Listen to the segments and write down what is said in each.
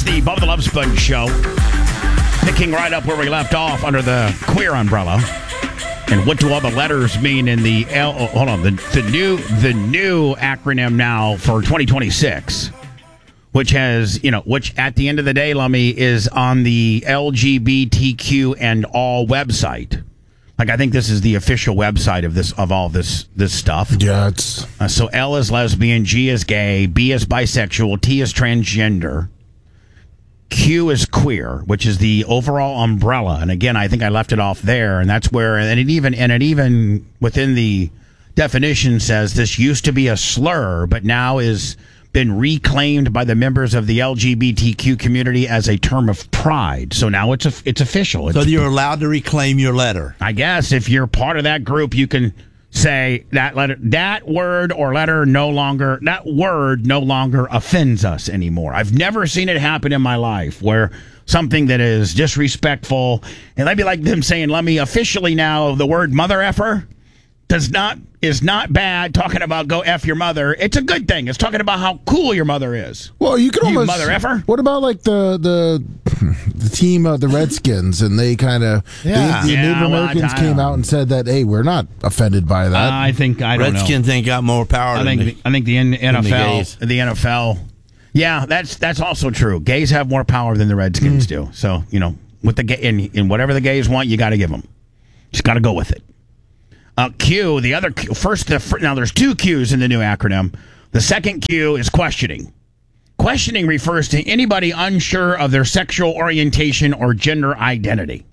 It's the Bubba the Love Sponge Show. Picking right up where we left off under the queer umbrella. And what do all the letters mean in the the new acronym now for 2026, which has, which at the end of the day, Lummy, is on the LGBTQ and all website. Like, I think this is the official website of all this stuff. Yeah, it's so L is lesbian, G is gay, B is bisexual, T is transgender, Q is queer, which is the overall umbrella. And again, I think I left it off there, and that's where, and it even within the definition says this used to be a slur, but now is been reclaimed by the members of the LGBTQ community as a term of pride. So now it's official. So you're allowed to reclaim your letter. I guess if you're part of that group, you can say that word no longer offends us anymore. I've never seen it happen in my life where something that is disrespectful, and that'd be like them saying, let me officially now, the word mother effer is not bad. Talking about go F your mother. It's a good thing. It's talking about how cool your mother is. Well, you can almost mother effer. What about like the team of the Redskins, and they kind of the Native Americans came out and said that, hey, we're not offended by that. I don't know. Redskins ain't got more power. I think the NFL. Yeah, that's also true. Gays have more power than the Redskins do. So with the in whatever the gays want, you got to give them. Just got to go with it. Q, the other Q, now there's two Qs in the new acronym. The second Q is questioning. Questioning refers to anybody unsure of their sexual orientation or gender identity.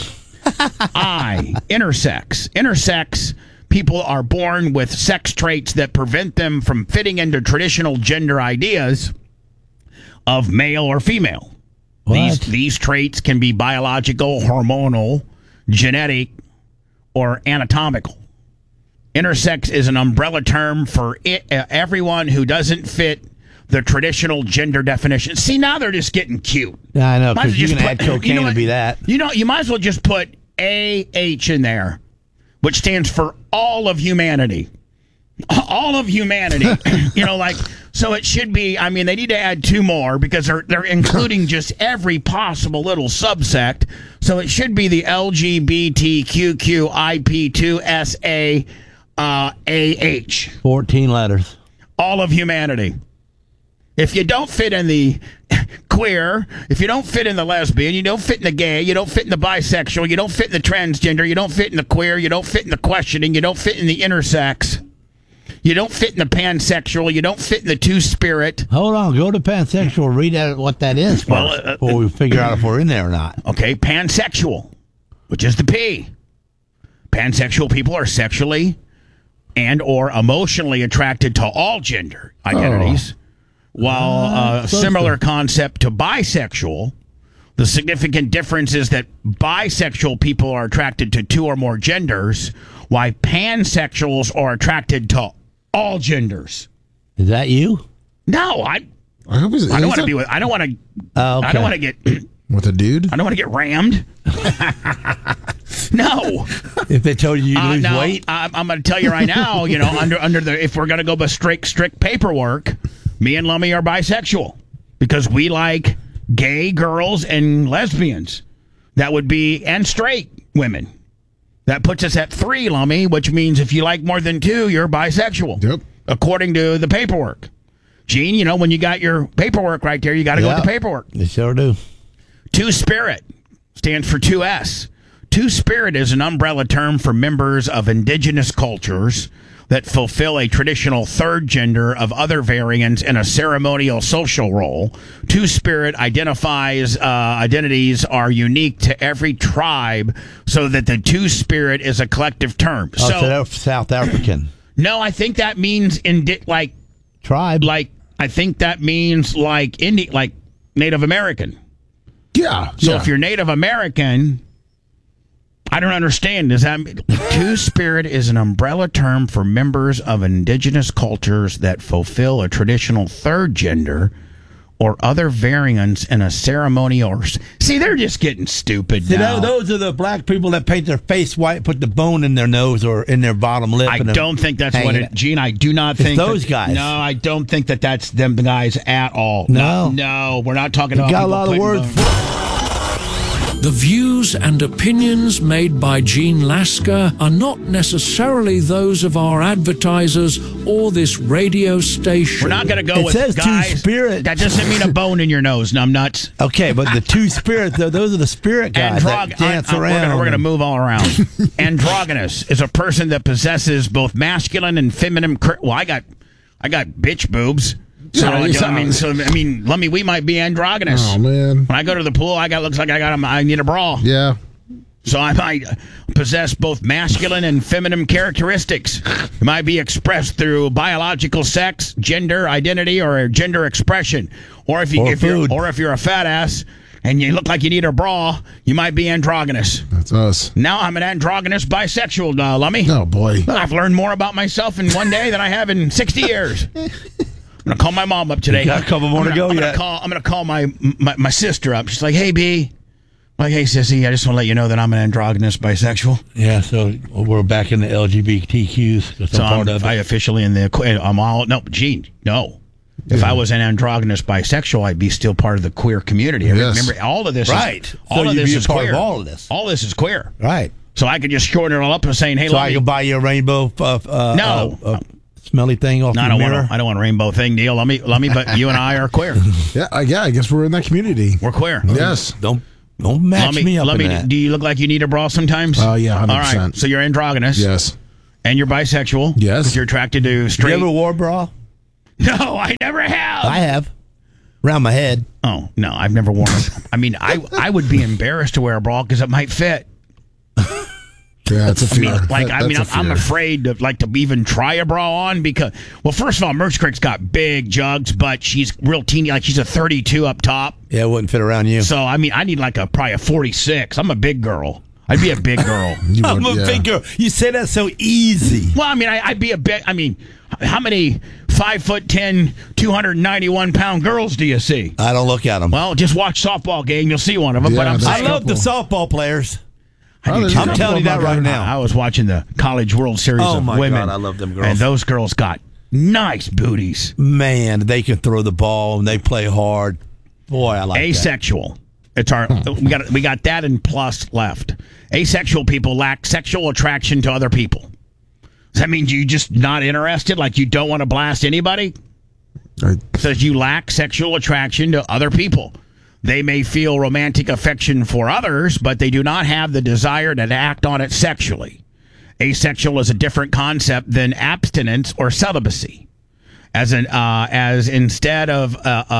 I, intersex. Intersex people are born with sex traits that prevent them from fitting into traditional gender ideas of male or female. These traits can be biological, hormonal, genetic, or anatomical. Intersex is an umbrella term for everyone who doesn't fit the traditional gender definition. See, now they're just getting cute. Yeah, I know, because you can add cocaine to be that. You might as well just put AH in there, which stands for all of humanity. All of humanity. So it should be, they need to add two more because they're including just every possible little subsect. So it should be the LGBTQQIP2SA AH. 14 letters. All of humanity. If you don't fit in the queer, if you don't fit in the lesbian, you don't fit in the gay, you don't fit in the bisexual, you don't fit in the transgender, you don't fit in the queer, you don't fit in the questioning, you don't fit in the intersex, you don't fit in the pansexual, you don't fit in the two-spirit. Hold on, go to pansexual, read out what that is first before we figure out if we're in there or not. Okay, pansexual, which is the P. Pansexual people are sexually and or emotionally attracted to all gender identities. While a similar concept to bisexual, the significant difference is that bisexual people are attracted to two or more genders, while pansexuals are attracted to all genders. Is that you? No, I don't want to be with. I don't want to. I don't want to get with a dude. I don't want to get rammed. No. If they told you lose weight, I'm going to tell you right now. Under the if we're going to go by strict paperwork, me and Lummy are bisexual because we like gay girls and lesbians. That would be and straight women. That puts us at 3, Lummy, which means if you like more than 2, you're bisexual. Yep. According to the paperwork. Gene, when you got your paperwork right there, you got to go with the paperwork. They sure do. Two-Spirit stands for 2S. Two-Spirit is an umbrella term for members of indigenous cultures that fulfill a traditional third gender of other variants in a ceremonial social role. Two-Spirit identities are unique to every tribe, so that the Two-Spirit is a collective term. So they're South African. No, I think that means tribe. I think that means like Native American. Yeah. So if you're Native American, I don't understand. Does that mean Two-Spirit is an umbrella term for members of indigenous cultures that fulfill a traditional third gender or other variants in a ceremony or... See, they're just getting stupid now. Those are the black people that paint their face white, put the bone in their nose or in their bottom lip. I don't think that's what it... Gene, I do not think... those guys. No, I don't think that's them guys at all. No, we're not talking about... Got a lot of words The views and opinions made by Gene Lasker are not necessarily those of our advertisers or this radio station. We're not going to go with says guys. Two-spirit. That doesn't mean a bone in your nose, numbnuts. Okay, but the two-spirit, those are the spirit guys that dance around. We're going to move all around. Androgynous is a person that possesses both masculine and feminine... Well, I got bitch boobs. So, we might be androgynous. Oh, man. When I go to the pool, looks like I need a bra. Yeah. So I might possess both masculine and feminine characteristics. It might be expressed through biological sex, gender identity, or gender expression. Or if you're a fat ass and you look like you need a bra, you might be androgynous. That's us. Now I'm an androgynous bisexual, Lummy. Oh, boy. I've learned more about myself in one day than I have in 60 years. I'm going to call my mom up today. You got a couple more to go yet. I'm going to call my sister up. She's like, hey, B. I'm like, hey, sissy, I just want to let you know that I'm an androgynous bisexual. Yeah, so we're back in the LGBTQs. So I officially in the... I'm all... No, Gene, no. Yeah. If I was an androgynous bisexual, I'd be still part of the queer community. Yes. Remember, all of this right. is... All of this is queer. All of this. All this is queer. Right. So I could just shorten it all up and saying, hey, so I can buy you a rainbow... no. Smelly thing off your mirror. I don't want a rainbow thing, Neil. Let me. But you and I are queer. Yeah, I guess we're in that community. We're queer. Yes. Don't match me up. Do you look like you need a bra sometimes? Oh yeah, 100%. All right. So you're androgynous. Yes. And you're bisexual. Yes. Because you're attracted to straight. You ever wore a bra? No, I never have. I have. Around my head. Oh no, I've never worn it. I mean, I would be embarrassed to wear a bra because it might fit. Yeah, that's a fear. I'm afraid to even try a bra on because, well, first of all, Merch Crick's got big jugs, but she's real teeny, like she's a 32 up top. Yeah, it wouldn't fit around you. So, I need probably a 46. I'm a big girl. I'd be a big girl. I'm a big girl. You say that so easy. Well, I'd be a big, how many 5'10", 291-pound girls do you see? I don't look at them. Well, just watch softball game. You'll see one of them. Yeah, but I love the softball players. I'm telling you that right now. I was watching the College World Series of women. Oh, my God, I love them girls. And those girls got nice booties. Man, they can throw the ball and they play hard. Boy, I like Asexual. It's our we got that and plus left. Asexual people lack sexual attraction to other people. Does that mean you're just not interested? Like you don't want to blast anybody? Says you lack sexual attraction to other people. They may feel romantic affection for others, but they do not have the desire to act on it sexually. Asexual is a different concept than abstinence or celibacy. As instead of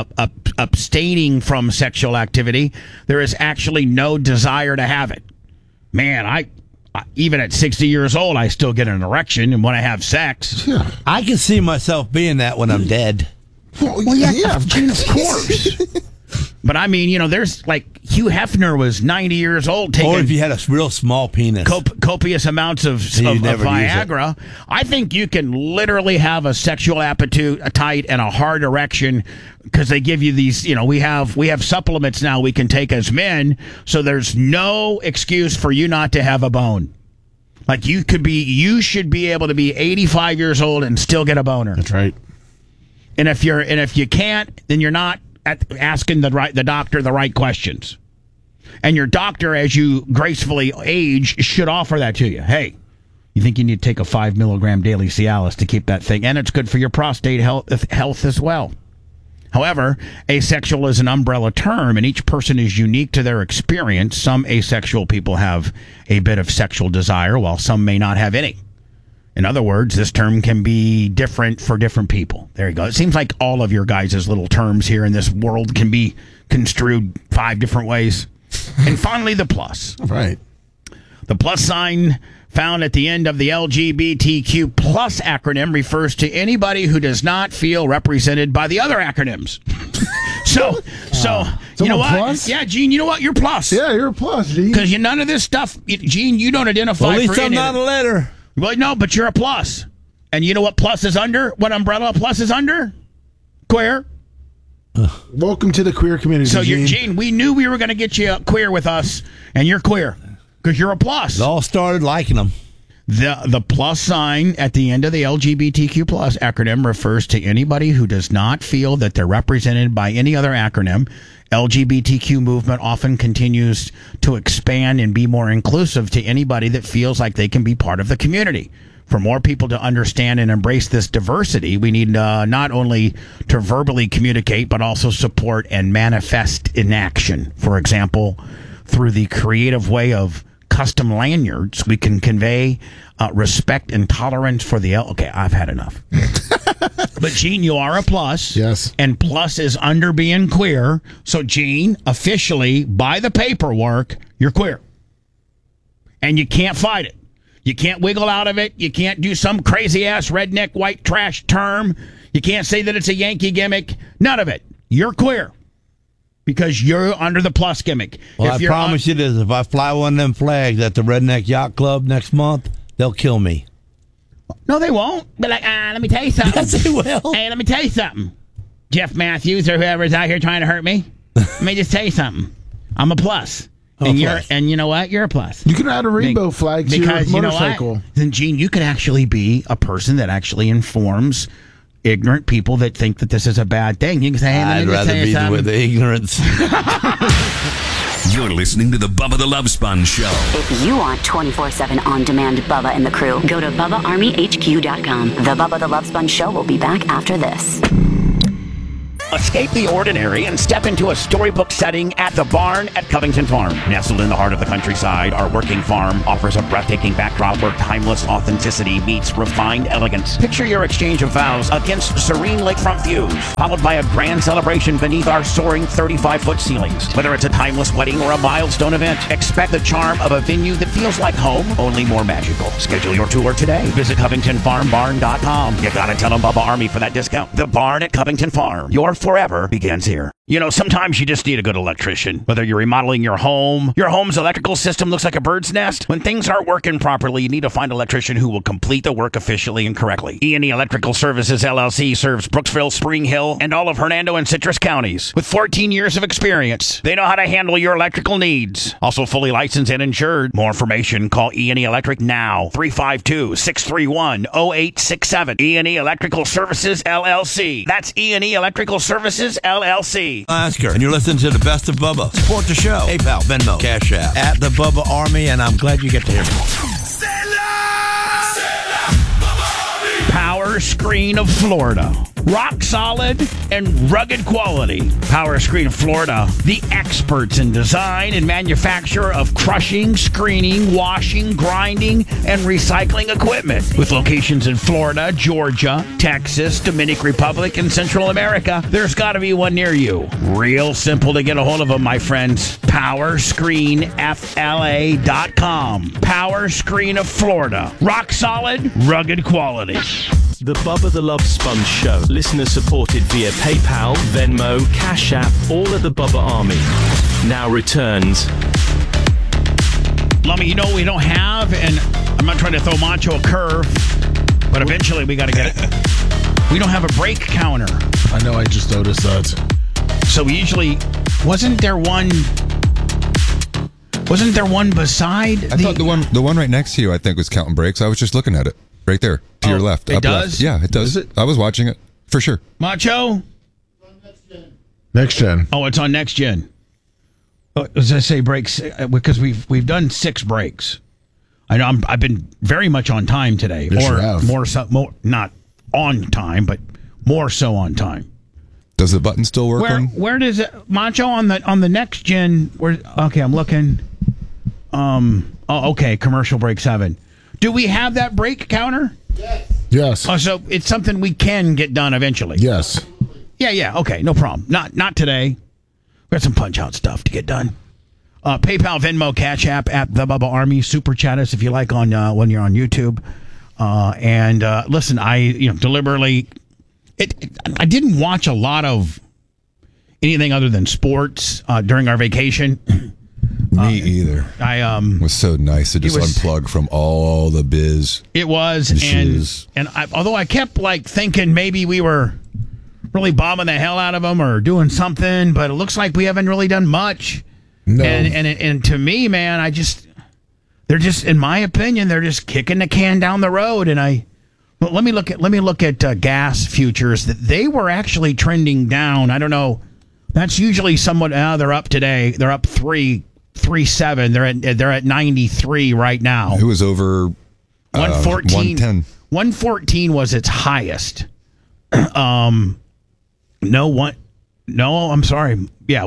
abstaining from sexual activity, there is actually no desire to have it. Man, I even at 60 years old, I still get an erection, and when I have sex, I can see myself being that when I'm dead. Well, yeah, Gene, of course. But there's like Hugh Hefner was 90 years old taking. Or if you had a real small penis. Copious amounts of Viagra. I think you can literally have a sexual appetite and a hard erection because they give you these, we have supplements now we can take as men, so there's no excuse for you not to have a bone. Like you should be able to be 85 years old and still get a boner. That's right. And if you can't, then you're not asking the doctor the right questions. And your doctor, as you gracefully age, should offer that to you. Hey, you think you need to take a 5 milligram daily Cialis to keep that thing, and it's good for your prostate health as well. However, asexual is an umbrella term, and each person is unique to their experience. Some asexual people have a bit of sexual desire, while some may not have any. In other words, this term can be different for different people. There you go. It seems like all of your guys' little terms here in this world can be construed 5 different ways. And finally, the plus. All right. The plus sign found at the end of the LGBTQ plus acronym refers to anybody who does not feel represented by the other acronyms. So you know what? Plus? Yeah, Gene, you know what? You're plus. Yeah, you're a plus, Gene. Because none of this stuff, Gene, you don't identify for any of it. At least I'm not a letter. Well, no, but you're a plus. And you know what plus is under? What umbrella plus is under? Queer. Welcome to the queer community. So, Gene, we knew we were going to get you queer with us, and you're queer because you're a plus. They all started liking them. The plus sign at the end of the LGBTQ plus acronym refers to anybody who does not feel that they're represented by any other acronym. LGBTQ movement often continues to expand and be more inclusive to anybody that feels like they can be part of the community. For more people to understand and embrace this diversity, we need not only to verbally communicate, but also support and manifest in action. For example, through the creative way of custom lanyards, we can convey respect and tolerance for the Okay, I've had enough. But, Gene, you are a plus. Yes. And plus is under being queer. So, Gene, officially, by the paperwork, you're queer. And you can't fight it. You can't wiggle out of it. You can't do some crazy-ass redneck white trash term. You can't say that it's a Yankee gimmick. None of it. You're queer. Because you're under the plus gimmick. Well, I promise you this. If I fly one of them flags at the Redneck Yacht Club next month, they'll kill me. No, they won't. Be like, let me tell you something. Yes, they will. Hey, let me tell you something. Jeff Matthews or whoever's out here trying to hurt me. Let me just tell you something. I'm a plus. And you know what? You're a plus. You can add a rainbow flag to your motorcycle. You know what? Then, Gene, you could actually be a person that actually informs ignorant people that think that this is a bad thing. You can say, hey, I'd rather be with the ignorance. You're listening to the Bubba the Love Sponge Show. If you want 24/7 on-demand Bubba and the crew, go to BubbaArmyHQ.com. The Bubba the Love Sponge Show will be back after this. Escape the ordinary and step into a storybook setting at the Barn at Covington Farm. Nestled in the heart of the countryside, our working farm offers a breathtaking backdrop where timeless authenticity meets refined elegance. Picture your exchange of vows against serene lakefront views, followed by a grand celebration beneath our soaring 35-foot ceilings. Whether it's a timeless wedding or a milestone event, expect the charm of a venue that feels like home, only more magical. Schedule your tour today. Visit CovingtonFarmBarn.com. You gotta tell them Bubba Army for that discount. The Barn at Covington Farm. Your forever begins here. You know, sometimes you just need a good electrician. Whether you're remodeling your home's electrical system looks like a bird's nest. When things aren't working properly, you need to find an electrician who will complete the work efficiently and correctly. E&E Electrical Services, LLC serves Brooksville, Spring Hill, and all of Hernando and Citrus counties. With 14 years of experience, they know how to handle your electrical needs. Also fully licensed and insured. More information, call E&E Electric now. 352-631-0867. E&E Electrical Services, LLC. That's E&E Electrical Services, LLC. Oscar, and you're listening to the Best of Bubba. Support the show. PayPal, Venmo, Cash App, at the Bubba Army, and I'm glad you get to hear me. Power Screen of Florida. Rock solid and rugged quality. Power Screen of Florida, the experts in design and manufacture of crushing, screening, washing, grinding, and recycling equipment. With locations in Florida, Georgia, Texas, Dominican Republic, and Central America, there's got to be one near you. Real simple to get a hold of them, my friends. PowerscreenFLA.com. Power Screen of Florida. Rock solid, rugged quality. The Bubba the Love Sponge Show. Listener supported via PayPal, Venmo, Cash App, all of the Bubba Army. Now returns. Lummy, you know what we don't have, and I'm not trying to throw Macho a curve, but eventually we got to get it. We don't have a brake counter. I know, I just noticed that. So we usually, wasn't there one beside? I thought the one right next to you, I think, was counting brakes. I was just looking at it. Right there, to your left. It does? Left. Yeah, it does. Is it? I was watching it, for sure. Macho? Next gen. Oh, it's on next gen. As I say, brakes, because we've done 6 breaks. I know I've been very much on time today. Yes, or you have. more not on time, but more so on time. Does the button still work? Where does it, Macho, on the next gen? Okay, I'm looking. Okay, commercial brake 7. Do we have that brake counter? Yes. Oh, so it's something we can get done eventually. Yes. Yeah. Okay, no problem. Not today. We got some punch-out stuff to get done. PayPal, Venmo, Cash App at the Bubba Army. Super chat us if you like on when you're on YouTube. And listen, I deliberately I didn't watch a lot of anything other than sports during our vacation. Me either. It was so nice to just unplug from all the biz. It was, and although I kept thinking maybe we were really bombing the hell out of them or doing something, but it looks like we haven't really done much. No. And to me, man, they're just, in my opinion, they're just kicking the can down the road. But let me look at gas futures. That they were actually trending down. I don't know. That's usually somewhat. They're up today. They're up 3.7. They're at 93 right now. It was over 114. 110. 114 was its highest. I'm sorry. Yeah,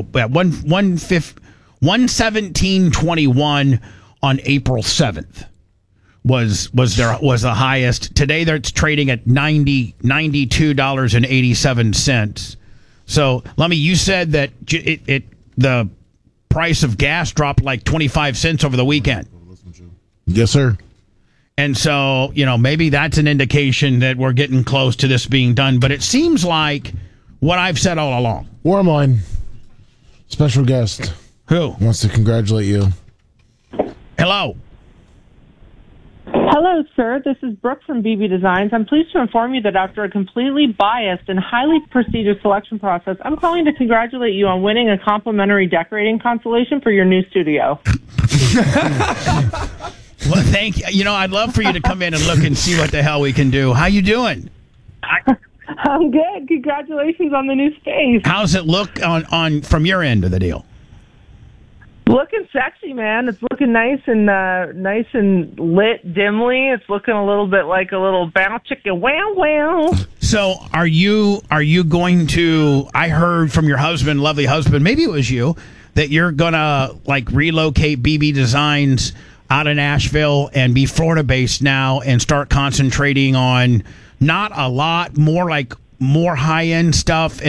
117.21 on April 7th was the highest. Today it's trading at $92.87. So, Lummy, you said that the price of gas dropped like 25 cents over the weekend. Yes, sir. And so, maybe that's an indication that we're getting close to this being done. But it seems like what I've said all along. Warmline, special guest. Who? Wants to congratulate you. Hello. Hello, sir. This is Brooke from BB Designs. I'm pleased to inform you that after a completely biased and highly prestigious selection process, I'm calling to congratulate you on winning a complimentary decorating constellation for your new studio. Well, thank you. I'd love for you to come in and look and see what the hell we can do. How you doing? I'm good. Congratulations on the new space. How's it look on from your end of the deal? Looking sexy, man. It's looking nice and lit dimly. It's looking a little bit like a little bow chicken wow wow. So are you going to, I heard from your husband, lovely husband, maybe it was you, that you're gonna relocate BB Designs out of Nashville and be Florida based now and start concentrating on not a lot more high end stuff